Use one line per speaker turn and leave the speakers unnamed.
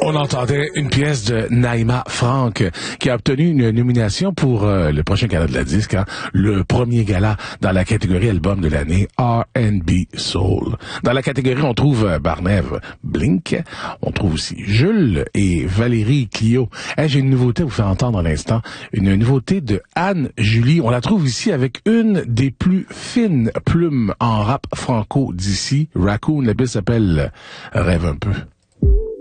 On entendait une pièce de Naïma Franck qui a obtenu une nomination pour le prochain gala de la disque, hein, le premier gala dans la catégorie album de l'année R&B Soul. Dans la catégorie, on trouve Barnève Blink, on trouve aussi Jules et Valérie Clio. Hey, j'ai une nouveauté à vous faire entendre à l'instant, une nouveauté de Anne-Julie. On la trouve ici avec une des plus fines plumes en rap franco d'ici, Raccoon. La pièce s'appelle Rêve un peu.